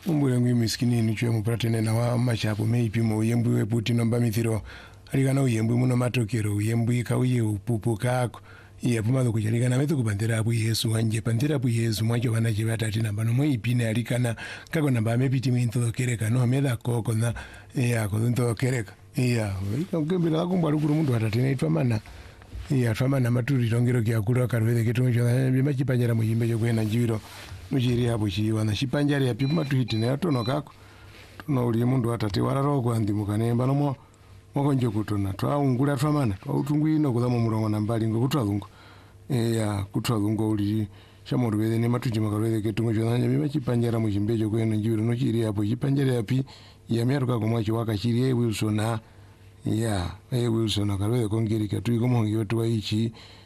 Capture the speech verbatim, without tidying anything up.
Umbule ngwi miskini ni chwe mupratene na wa machapo meipi mo uyembwi we puti nomba mithiro. Harika na uyembwi muno matokero uyembwi ka uye upupu kako. Iya pumado kucharika na metu kupandira apu Yesu wanje pandira apu Yesu mwacho wana chivata tina bano mwe ipine harika na kako namba mepiti mwinto kereka no meda koko na iya kodunto kereka. Iya ngembira lakumba lukuru mundu atatene itwamana. Iya twamana maturi rongero kya kura karwede ketu njo bima chipanyara muyimbe yo kwena njiro. Nujiri hapo chiwa na chipanjari ya pipu matuhiti na yatono kako. Tuna uli mundu atate wararo kwa ndi mukanemba no mo moko njo kutona. Twa ungula twamana. Twa utungu ino kudama murongo na mbali ngo kutwa dhungu. E ya kutwa dhungu uli shamoru wede ne matuji makarwede ketu njo na bima chipanjara muyimbe yo kwena njiro. Nujiri hapo chipanjari ya pi ya miaruka kumwachi waka chiri e Wilson na ya e Wilson akarwede kongeri katu ikomo ngiyo tuwa ichi